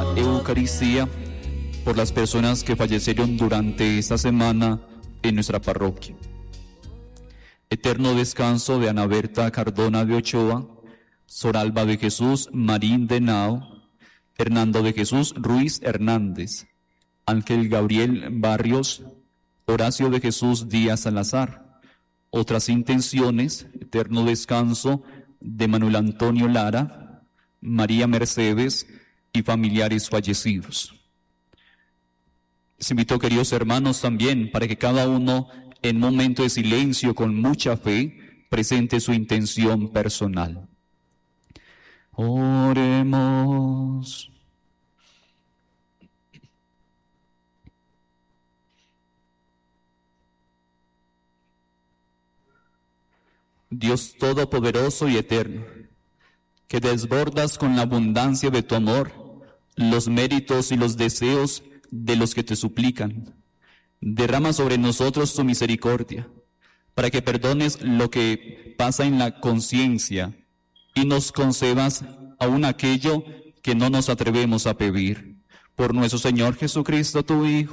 Eucaristía por las personas que fallecieron durante esta semana en nuestra parroquia. Eterno descanso de Ana Berta Cardona de Ochoa, Soralba de Jesús Marín de Nao, Hernando de Jesús Ruiz Hernández, Ángel Gabriel Barrios, Horacio de Jesús Díaz Salazar. Otras intenciones: eterno descanso de Manuel Antonio Lara, María Mercedes y familiares fallecidos. Les invito, queridos hermanos, también para que cada uno, en momento de silencio, con mucha fe, presente su intención personal. Oremos. Dios todopoderoso y eterno, que desbordas con la abundancia de tu amor los méritos y los deseos de los que te suplican, derrama sobre nosotros tu misericordia, para que perdones lo que pasa en la conciencia y nos concedas aún aquello que no nos atrevemos a pedir. Por nuestro Señor Jesucristo, tu Hijo,